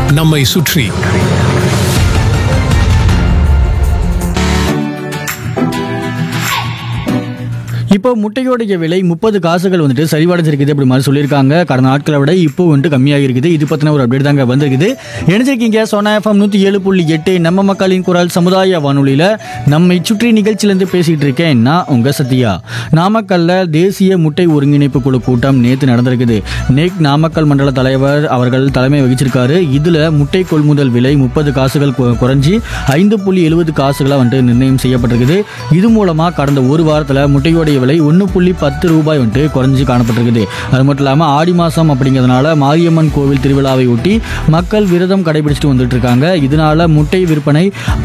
நம்மை சுற்றி. இப்போ முட்டையோடைய விலை 30 காசுகள் வந்துட்டு சரிவடைஞ்சிருக்குது அப்படி மாதிரி சொல்லியிருக்காங்க. கடந்த நாட்களை விட இப்போ வந்துட்டு கம்மியாக இருக்குது. இது பற்றின ஒரு அப்டேட் தாங்க வந்திருக்குது. இணைஞ்சிருக்கீங்க சோனா எஃப்எம் 107.8 நம்ம மக்களின் குரல் சமுதாய வானொலியில் நம்மை சுற்றி நிகழ்ச்சியிலேருந்து பேசிகிட்டு இருக்கேன் நான் உங்கள் சத்யா. நாமக்கல்ல தேசிய முட்டை ஒருங்கிணைப்பு குழு கூட்டம் நேற்று நடந்திருக்குது. நாமக்கல் மண்டல தலைவர் அவர்கள் தலைமை வகிச்சிருக்காரு. இதில் முட்டை கொள்முதல் விலை 30 காசுகள் குறைஞ்சி 5.70 காசுகளாக வந்துட்டு நிர்ணயம் செய்யப்பட்டிருக்குது. இது மூலமாக கடந்த ஒரு வாரத்தில் முட்டையோடைய விலை 1.10 ரூபாய் வந்துட்டு குறைஞ்சி காணப்பட்டிருக்குது. அது மட்டும் இல்லாமல் ஆடி மாதம் அப்படிங்கிறதுனால மாரியம்மன் கோவில் திருவிழாவை ஒட்டி மக்கள் விரதம் கடைபிடிச்சிட்டு வந்துட்டு இருக்காங்க. இதனால முட்டை விற்பனை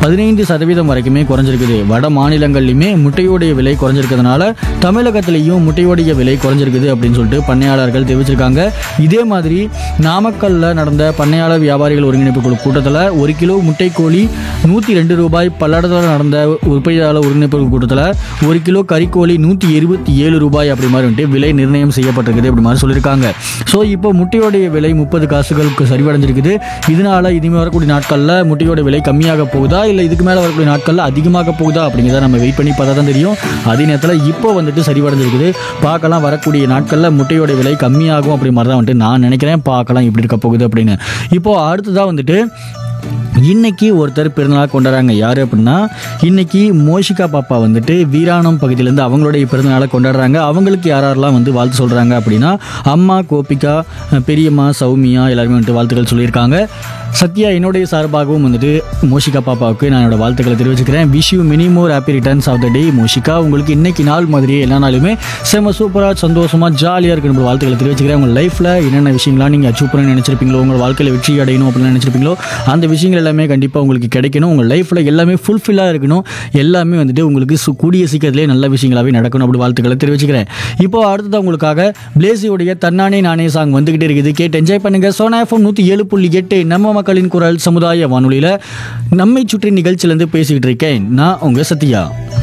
15% வரைக்குமே குறைஞ்சிருக்குது. வட மாநிலங்கள்லையுமே முட்டையோடைய விலை குறைஞ்சிருக்கிறதுனால தமிழகத்திலையும் முட்டையோடைய விலை குறைஞ்சிருக்குது அப்படின்னு சொல்லிட்டு பண்ணையாளர்கள் தெரிவிச்சிருக்காங்க. இதே மாதிரி நாமக்கல்ல நடந்த பண்ணையாளர் வியாபாரிகள் ஒருங்கிணைப்பு குழு கூட்டத்தில் 1 கிலோ முட்டை கோழி 102 ரூபாய், பல்லடத்தில் நடந்த உற்பத்தியாளர் ஒருங்கிணைப்பு கூட்டத்தில் 1 கிலோ கறிக்கோழி 127 ரூபாய் அப்படி மாதிரி வந்துட்டு விலை நிர்ணயம் செய்யப்பட்டிருக்குது அப்படி மாதிரி சொல்லியிருக்காங்க. ஸோ இப்போ முட்டையோடைய விலை 30 காசுகளுக்கு சரிவடைஞ்சிருக்குது. இதனால இனிமேல் வரக்கூடிய நாட்களில் முட்டையோட விலை கம்மியாக போகுதா இல்லை இதுக்கு மேலே வரக்கூடிய நாட்களில் அதிகமாக போகுதா அப்படிங்கிறத நம்ம வெயிட் பண்ணி பார்த்தா தான் தெரியும். அதே நேரத்தில் இப்போ வந்துட்டு சரிவடைஞ்சிருக்குது. பார்க்கலாம் வரக்கூடிய நாட்களில் முட்டையோட விலை கம்மியாகும் அப்படி மாதிரி தான் வந்துட்டு நான் நினைக்கிறேன். பார்க்கலாம் எப்படி இருக்க போகுது அப்படின்னு. இப்போ அடுத்ததாக வந்துட்டு இன்னைக்கு ஒருத்தர் பிறந்தநாள் கொண்டாடுறாங்க. யார் அப்படின்னா இன்னைக்கு மோஷிகா பாப்பா வந்துட்டு வீராணம் பகுதியிலேருந்து அவங்களுடைய பிறந்தநாளை கொண்டாடுறாங்க. அவங்களுக்கு யாரெல்லாம் வந்து வாழ்த்து சொல்கிறாங்க அப்படின்னா அம்மா கோபிகா, பெரியம்மா சௌமியா எல்லாருமே வந்துட்டு வாழ்த்துக்கள் சொல்லியிருக்காங்க. சத்யா என்னுடைய சார்பாகவும் வந்துட்டு மோஷிகா பாப்பாவுக்கு நான் என்னோட வாழ்த்துக்களை தெரிவிச்சுக்கிறேன். Wish you many more happy returns of the டே மோஷிகா. உங்களுக்கு இன்னைக்கு நாள் மாதிரியே எல்லா நாளுமே செம்ம சூப்பராக சந்தோஷமாக ஜாலியாக இருக்கணும் வாழ்த்துக்களை தெரிவிச்சுக்கிறேன். உங்கள் லைஃப்பில் என்னென்ன விஷயங்கள்லாம் நீங்கள் அச்சீவ் பண்ண நினச்சிருப்பீங்களோ, உங்கள் வாழ்க்கையில் வெற்றி அடையணும் அப்படின்னு நினச்சிருப்பீங்களோ அந்த விஷயங்கள் எல்லாமே கண்டிப்பாக உங்களுக்கு கிடைக்கணும். உங்கள் லைஃப்பில் எல்லாமே ஃபுல்ஃபில்லாக இருக்கணும். எல்லாமே வந்துட்டு உங்களுக்கு கூடிய சீக்கிரத்திலே நல்ல விஷயங்களாகவே நடக்கணும் அப்படி வாழ்த்துக்களை தெரிவிச்சுக்கிறேன். இப்போ அடுத்தது உங்களுக்காக பிளேசியோடைய தன்னானே நானே சாங் வந்துகிட்டே இருக்குது. கேட்டு என்ஜாய் பண்ணுங்க. சோனா எஃப்எம் 107.8 நம்ம மக்களின் குரல் சமுதாய வானொலியில் நம்மை சுற்றி நிகழ்ச்சியிலேருந்து பேசிக்கிட்டு இருக்கேன் நான் உங்கள் சத்யா.